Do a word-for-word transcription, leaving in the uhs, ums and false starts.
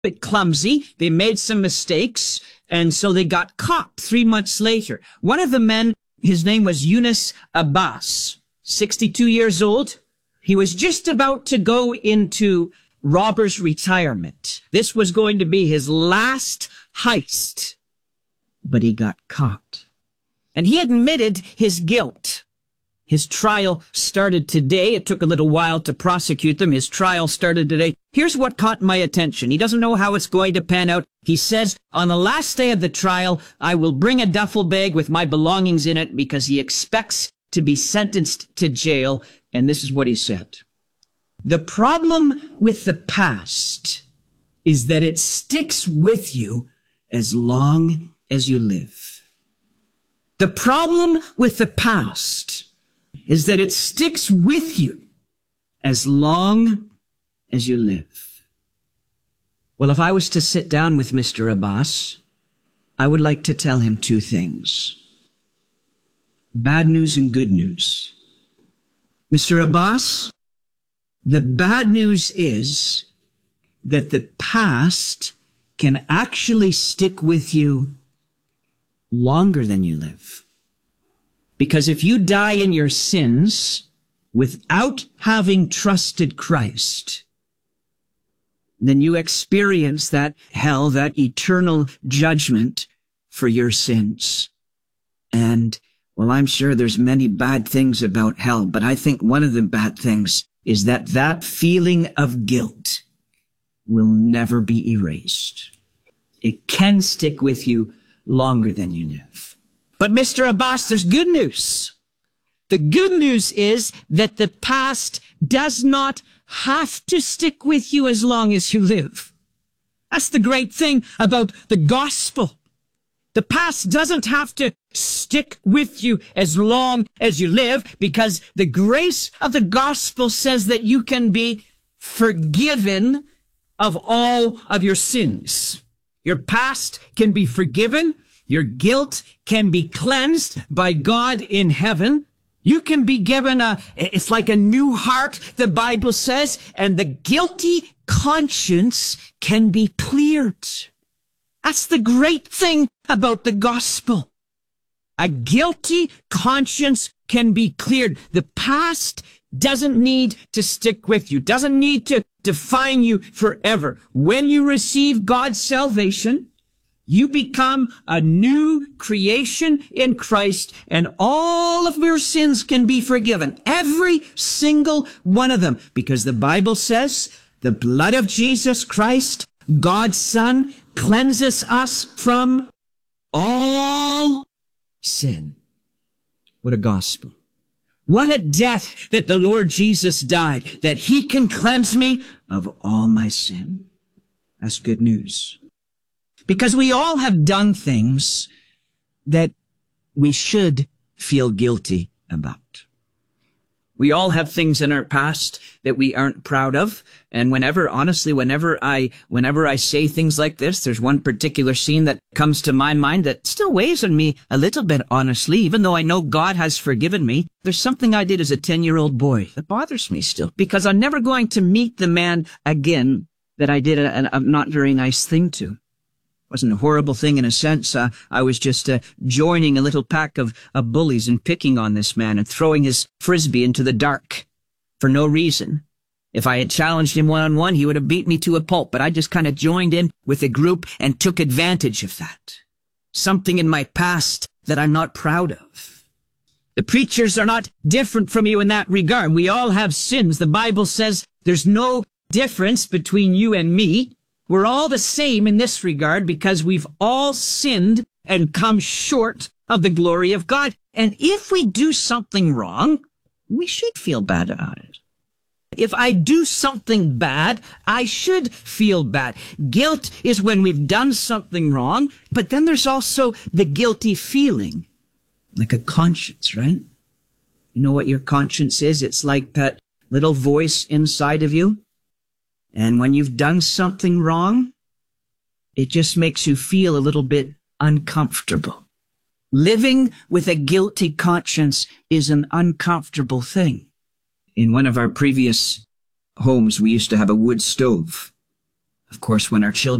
bit clumsy. They made some mistakes, and so they got caught three months later. One of the men, his name was Yunus Abbas, sixty-two years old. He was just about to go into robber's retirement. This was going to be his last heist, but he got caught. And he admitted his guilt. His trial started today. It took a little while to prosecute them. His trial started today. Here's what caught my attention. He doesn't know how it's going to pan out. He says, on the last day of the trial, I will bring a duffel bag with my belongings in it, because he expects to be sentenced to jail. And this is what he said. The problem with the past is that it sticks with you as long as you live. The problem with the past is that it sticks with you as long as you live. Well, if I was to sit down with Mister Abbas, I would like to tell him two things. Bad news and good news. Mister Abbas, the bad news is that the past can actually stick with you longer than you live. Because if you die in your sins without having trusted Christ, then you experience that hell, that eternal judgment for your sins. And, well, I'm sure there's many bad things about hell, but I think one of the bad things is that that feeling of guilt will never be erased. It can stick with you longer than you live. But Mister Abbas, there's good news. The good news is that the past does not have to stick with you as long as you live. That's the great thing about the gospel. The past doesn't have to stick with you as long as you live, because the grace of the gospel says that you can be forgiven of all of your sins. Your past can be forgiven. Your guilt can be cleansed by God in heaven. You can be given a, it's like a new heart, the Bible says, and the guilty conscience can be cleared. That's the great thing about the gospel. A guilty conscience can be cleared. The past doesn't need to stick with you, doesn't need to define you forever. When you receive God's salvation, you become a new creation in Christ, and all of your sins can be forgiven. Every single one of them. Because the Bible says the blood of Jesus Christ, God's Son, cleanses us from all sin. What a gospel. What a death that the Lord Jesus died, that he can cleanse me of all my sin. That's good news. Because we all have done things that we should feel guilty about. We all have things in our past that we aren't proud of. And whenever, honestly, whenever I, whenever I say things like this, there's one particular scene that comes to my mind that still weighs on me a little bit, honestly, even though I know God has forgiven me. There's something I did as a ten-year-old boy that bothers me still, because I'm never going to meet the man again that I did a, a not very nice thing to. It wasn't a horrible thing in a sense. Uh, I was just uh, joining a little pack of, of bullies and picking on this man and throwing his frisbee into the dark for no reason. If I had challenged him one-on-one, he would have beat me to a pulp, but I just kind of joined in with a group and took advantage of that. Something in my past that I'm not proud of. The preachers are not different from you in that regard. We all have sins. The Bible says there's no difference between you and me. We're all the same in this regard, because we've all sinned and come short of the glory of God. And if we do something wrong, we should feel bad about it. If I do something bad, I should feel bad. Guilt is when we've done something wrong, but then there's also the guilty feeling, like a conscience, right? You know what your conscience is? It's like that little voice inside of you. And when you've done something wrong, it just makes you feel a little bit uncomfortable. Living with a guilty conscience is an uncomfortable thing. In one of our previous homes, we used to have a wood stove. Of course, when our children